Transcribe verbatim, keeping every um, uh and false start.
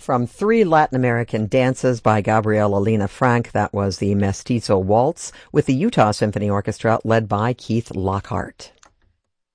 From three Latin American dances by Gabriela Lena Frank, that was the Mestizo Waltz with the Utah Symphony Orchestra led by Keith Lockhart.